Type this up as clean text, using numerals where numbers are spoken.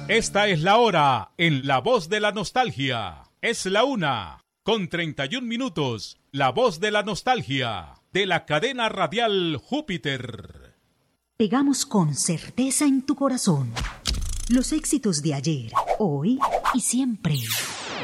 Esta es la hora en La Voz de la Nostalgia. Es la 1:31. La Voz de la Nostalgia, de la cadena radial Júpiter. Pegamos con certeza en tu corazón los éxitos de ayer, hoy y siempre.